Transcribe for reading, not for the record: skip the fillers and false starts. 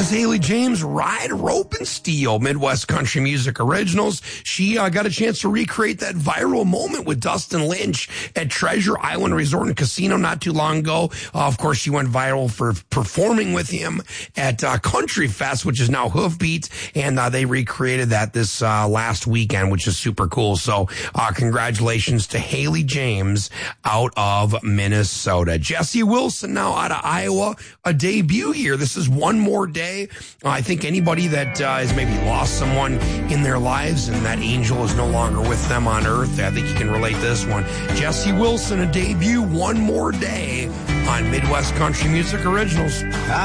as Haley James Ride, Rope, and Steel, Midwest Country Music Originals. She got a chance to recreate that viral moment with Dustin Lynch at Treasure Island Resort and Casino not too long ago. Of course, she went viral for performing with him at Country Fest, which is now Hoofbeat, and they recreated that this last weekend, which is super cool. So congratulations to Haley James out of Minnesota. Jesse Wilson now out of Iowa, a debut here. This is One More Day. I think anybody that has maybe lost someone in their lives and that angel is no longer with them on earth, I think you can relate to this one. Jesse Wilson, a debut, One More Day on Midwest Country Music Originals.